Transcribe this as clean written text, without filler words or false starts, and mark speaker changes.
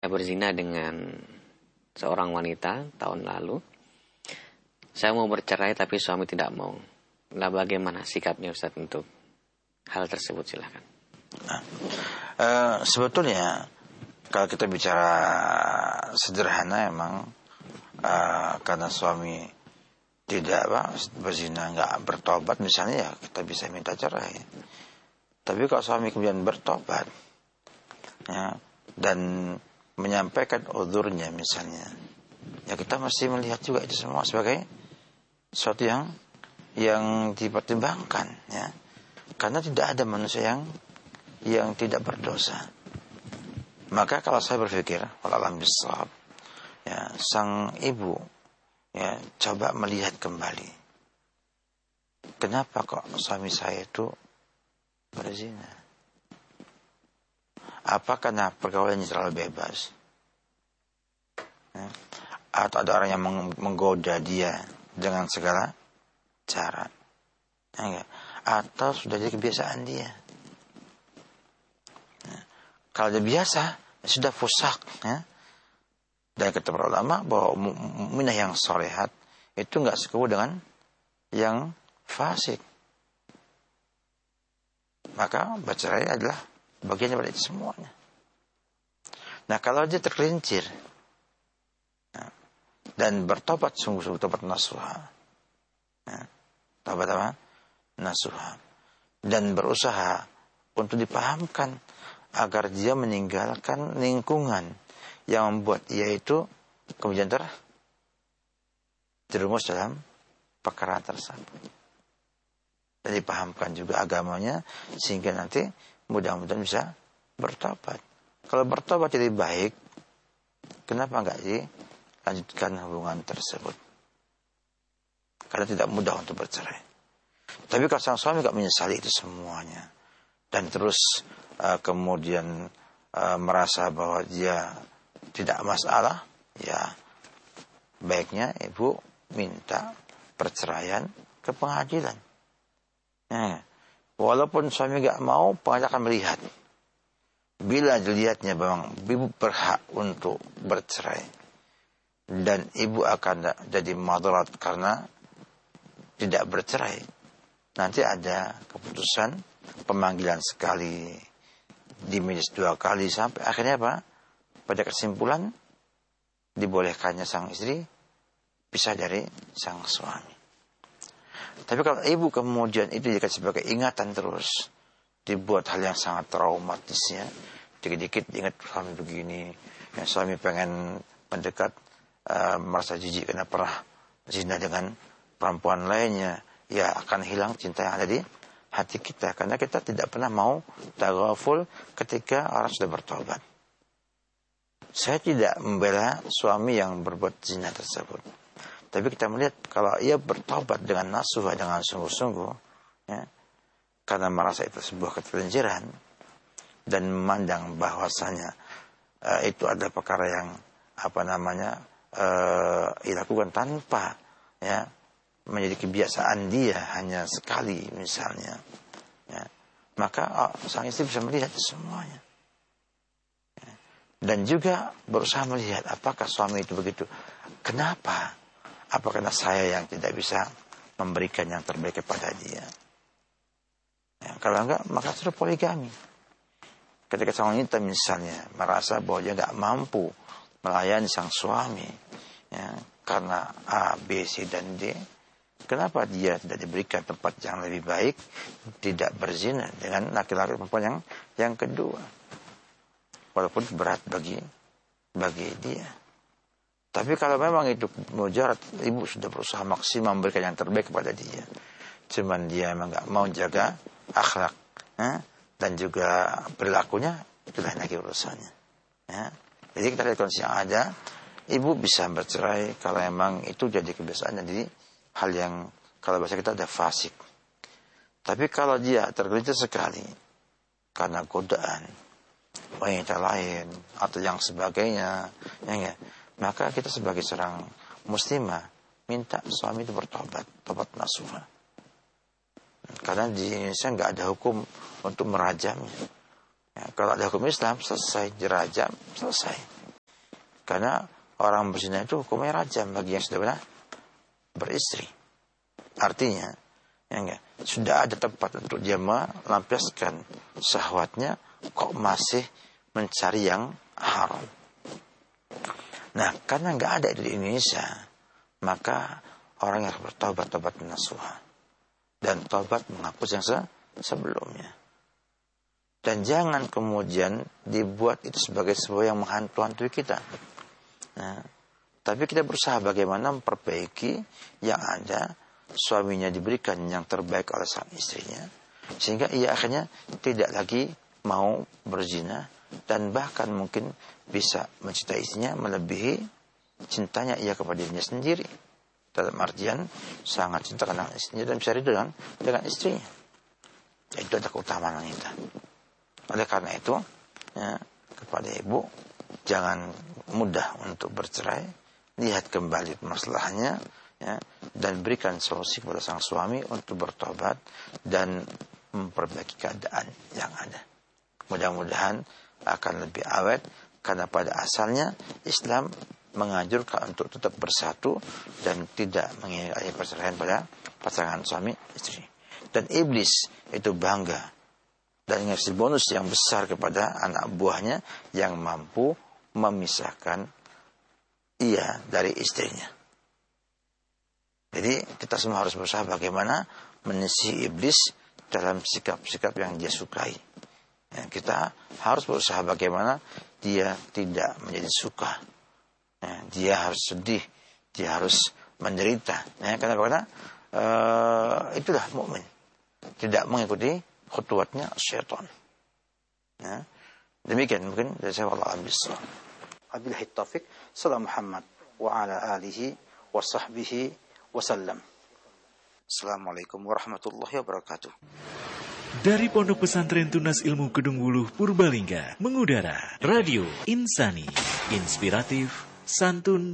Speaker 1: berzina dengan seorang wanita tahun lalu. Saya mau bercerai tapi suami tidak mau. Nah, bagaimana sikapnya Ustaz untuk hal tersebut? Silakan.
Speaker 2: Sebetulnya kalau kita bicara sederhana emang karena suami tidak berzina, nggak bertobat misalnya, ya kita bisa minta cerai. Tapi kalau suami kemudian bertobat, ya, dan menyampaikan uzurnya misalnya, ya kita mesti melihat juga itu semua sebagai sesuatu yang dipertimbangkan, ya. Karena tidak ada manusia yang tidak berdosa. Maka kalau saya berpikir, wallahualam bishawab, ya, sang ibu, ya, coba melihat kembali, kenapa kok suami saya itu berzina? Apa karena pergaulannya terlalu bebas? Ya. Atau ada orang yang menggoda dia dengan segala cara? Ya, atau sudah jadi kebiasaan dia? Ya. Kalau dia biasa, ya sudah fusak. Ya. Dan kata para ulama bahwa mukminah yang solehat itu nggak sekufu dengan yang fasik. Maka bercerai adalah bagian dari itu semuanya. Nah, kalau dia tergelincir dan bertobat sungguh-sungguh, tobat nasuha, tobat apa? Nasuha, dan berusaha untuk dipahamkan agar dia meninggalkan lingkungan yang membuat ia itu kemudian terjerumus dalam perkara tersebut, dan dipahamkan juga agamanya sehingga nanti mudah-mudahan bisa bertobat. Kalau bertobat jadi baik, kenapa enggak dilanjutkan hubungan tersebut? Karena tidak mudah untuk bercerai. Tapi kalau sang suami enggak menyesali itu semuanya dan terus kemudian merasa bahwa dia tidak masalah, ya baiknya ibu minta perceraian ke pengadilan. Ya. Walaupun suami enggak mau, pengadilan akan melihat. Bila dilihatnya memang ibu berhak untuk bercerai dan ibu akan jadi madarat karena tidak bercerai, nanti ada keputusan pemanggilan sekali, diminus 2 kali, sampai akhirnya apa? Pada kesimpulan dibolehkannya sang istri pisah dari sang suami. Tapi kalau ibu kemudian itu dijadikan sebagai ingatan terus, dibuat hal yang sangat traumatis, ya, dikit-dikit ingat suami begini, ya, suami pengen mendekat, merasa jijik karena pernah zina dengan perempuan lainnya, ya akan hilang cinta yang ada di hati kita, karena kita tidak pernah mau taghaful ketika orang sudah bertobat. Saya tidak membela suami yang berbuat zina tersebut, tapi kita melihat kalau ia bertobat dengan nasuha, dengan sungguh-sungguh, ya, karena merasa itu sebuah ketergelinciran dan memandang bahwasanya itu adalah perkara yang dilakukan tanpa, ya, menjadi kebiasaan dia hanya sekali misalnya, ya, maka sang istri bisa melihat semuanya, ya, dan juga berusaha melihat apakah suami itu begitu. Kenapa? Apa karena saya yang tidak bisa memberikan yang terbaik kepada dia? Ya, kalau enggak, maka sudah poligami. Ketika sang wanita misalnya merasa bahwa dia enggak mampu melayani sang suami, ya, karena A, B, C, dan D, kenapa dia tidak diberikan tempat yang lebih baik, tidak berzina dengan laki-laki perempuan yang kedua, walaupun berat bagi dia. Tapi kalau memang itu mujarad, ibu sudah berusaha maksimal memberikan yang terbaik kepada dia, cuman dia memang enggak mau jaga akhlak, ya, dan juga perilakunya, itulah lagi urusannya, ya. Jadi kita lihat kondisi yang ada, ibu bisa bercerai kalau memang itu jadi kebiasaan, jadi hal yang kalau bahasa kita ada fasik. Tapi kalau dia tergelincir sekali karena godaan wanita lain atau yang sebagainya, ya, maka kita sebagai seorang muslimah minta suami itu bertobat, tobat nasuha. Karena di Indonesia nggak ada hukum untuk merajamnya. Ya, kalau ada hukum Islam, selesai dirajam, selesai. Karena orang berzina itu hukumnya rajam bagi yang sudah pernah beristri. Artinya, ya enggak, sudah ada tempat untuk dia melampiaskan syahwatnya, kok masih mencari yang haram. Nah, karena nggak ada di Indonesia, maka orang yang bertobat nasuha dan tobat menghapus yang sebelumnya. Dan jangan kemudian dibuat itu sebagai sebuah yang menghantui kita. Nah, tapi kita berusaha bagaimana memperbaiki yang ada, suaminya diberikan yang terbaik oleh sang istrinya, sehingga ia akhirnya tidak lagi mau berzina dan bahkan mungkin bisa mencintai istrinya melebihi cintanya ia kepada dirinya sendiri. Dalam artian sangat cinta karena istrinya dan bisa ridho dengan istrinya. Itu adalah keutamaan wanita. Oleh karena itu, ya, kepada ibu jangan mudah untuk bercerai, lihat kembali masalahnya, ya, dan berikan solusi kepada sang suami untuk bertobat dan memperbaiki keadaan yang ada. Mudah-mudahan akan lebih awet, karena pada asalnya Islam menganjurkan untuk tetap bersatu dan tidak menginginkan perceraian pada pasangan suami istri. Dan iblis itu bangga dan ngasih bonus yang besar kepada anak buahnya yang mampu memisahkan ia dari istrinya. Jadi kita semua harus berusaha bagaimana menyisihi iblis dalam sikap-sikap yang dia sukai. Ya, kita harus berusaha bagaimana dia tidak menjadi suka. Ya, dia harus sedih, dia harus menderita. Ya, karena itulah mukmin, tidak mengikuti khutuwatnya syaitan. Ya, demikian mungkin dari saya, wallahu a'lam bishawab.
Speaker 3: Wabillahi taufik. Salam Muhammad wa ala alihi wa sahbihi wa sallam. Assalamualaikum warahmatullahi wabarakatuh.
Speaker 4: Dari Pondok Pesantren Tunas Ilmu Kedung Wuluh Purbalingga mengudara Radio Insani, inspiratif, santun